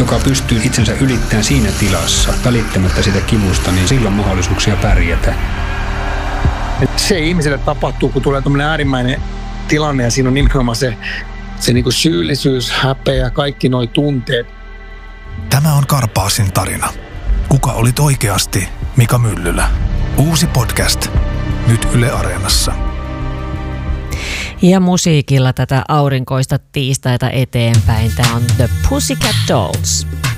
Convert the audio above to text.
joka pystyy itsensä ylittämään siinä tilassa, välittämättä sitä kivusta, niin sillä on mahdollisuuksia pärjätä. Se ihmiselle tapahtuu, kun tulee tämmöinen äärimmäinen tilanne ja siinä on nimenomaan se niin kuin syyllisyys, häpeä, kaikki nuo tunteet. Tämä on Karpaasin tarina. Kuka olit oikeasti Mika Myllylä? Uusi podcast. Nyt Yle Areenassa. Ja musiikilla tätä aurinkoista tiistaita eteenpäin. Tämä on The Pussycat Dolls.